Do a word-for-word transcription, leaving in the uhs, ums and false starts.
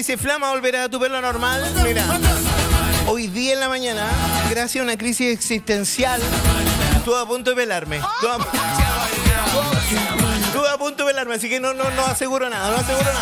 dice, Flama, ¿volverá a tu pelo normal? Mira, hoy día en la mañana, gracias a una crisis existencial, estuve a punto de pelarme. Estuve a, estuve a punto de pelarme, así que no, no, no aseguro nada, no aseguro nada.